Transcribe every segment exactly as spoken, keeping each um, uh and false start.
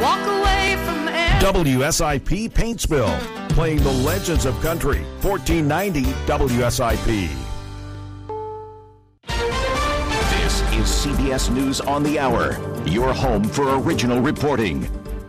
walk away from everything. W S I P Paintsville, playing the legends of country. fourteen ninety W S I P. This is C B S News on the Hour, your home for original reporting.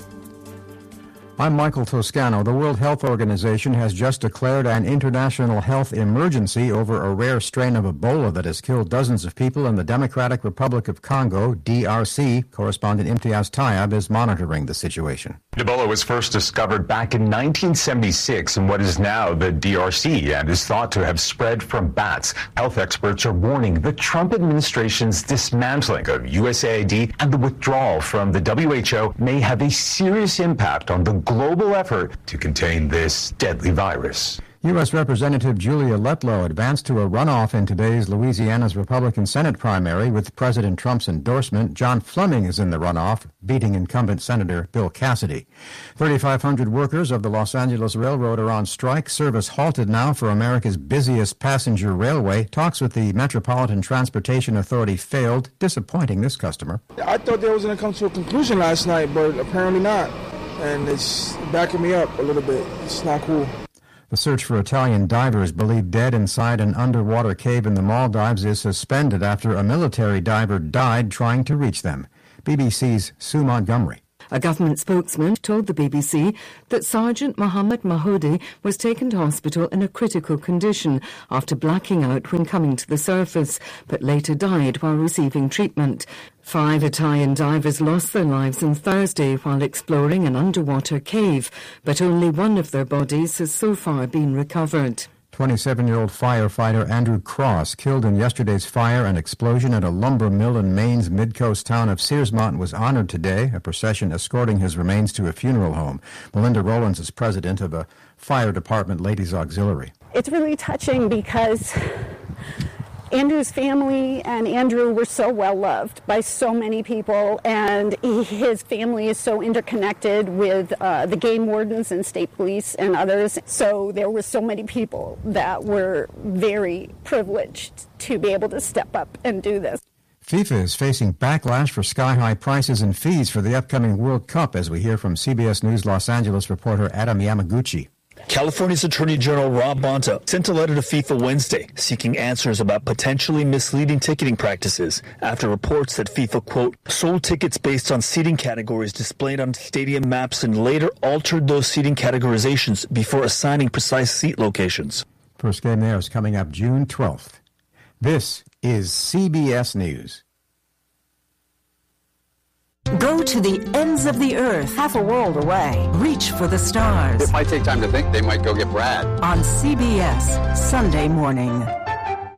I'm Michael Toscano. The World Health Organization has just declared an international health emergency over a rare strain of Ebola that has killed dozens of people in the Democratic Republic of Congo, D R C. Correspondent Imtiaz Tayeb is monitoring the situation. Ebola was first discovered back in nineteen seventy-six in what is now the D R C and is thought to have spread from bats. Health experts are warning the Trump administration's dismantling of U S A I D and the withdrawal from the W H O may have a serious impact on the global effort to contain this deadly virus. U S. Representative Julia Letlow advanced to a runoff in today's Louisiana's Republican Senate primary with President Trump's endorsement. John Fleming is in the runoff, beating incumbent Senator Bill Cassidy. thirty-five hundred workers of the Los Angeles Railroad are on strike. Service halted now for America's busiest passenger railway. Talks with the Metropolitan Transportation Authority failed, disappointing this customer. I thought they was going to come to a conclusion last night, but apparently not. And it's backing me up a little bit. It's not cool. The search for Italian divers believed dead inside an underwater cave in the Maldives is suspended after a military diver died trying to reach them. B B C's Sue Montgomery. A government spokesman told the B B C that Sergeant Mohammed Mahoudi was taken to hospital in a critical condition after blacking out when coming to the surface, but later died while receiving treatment. Five Italian divers lost their lives on Thursday while exploring an underwater cave, but only one of their bodies has so far been recovered. twenty-seven-year-old firefighter Andrew Cross, killed in yesterday's fire and explosion at a lumber mill in Maine's mid-coast town of Searsmont, was honored today, a procession escorting his remains to a funeral home. Melinda Rollins is president of a fire department ladies auxiliary. It's really touching because Andrew's family and Andrew were so well loved by so many people, and he, his family is so interconnected with uh, the game wardens and state police and others. So there were so many people that were very privileged to be able to step up and do this. FIFA is facing backlash for sky-high prices and fees for the upcoming World Cup, as we hear from C B S News Los Angeles reporter Adam Yamaguchi. California's Attorney General Rob Bonta sent a letter to FIFA Wednesday seeking answers about potentially misleading ticketing practices after reports that FIFA, quote, sold tickets based on seating categories displayed on stadium maps and later altered those seating categorizations before assigning precise seat locations. First game there is coming up June twelfth. This is C B S News. Go to the ends of the earth, half a world away. Reach for the stars. It might take time to think. They might go get Brad. On C B S, Sunday morning.